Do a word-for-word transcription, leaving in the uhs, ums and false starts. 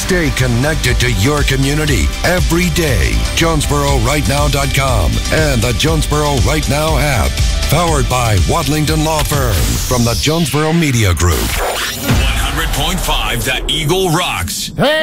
Stay connected to your community every day. Jonesboro Right Now dot com and the Jonesboro Right Now app. Powered by Wadlington Law Firm from the Jonesboro Media Group. one hundred point five The Eagle rocks. Hey!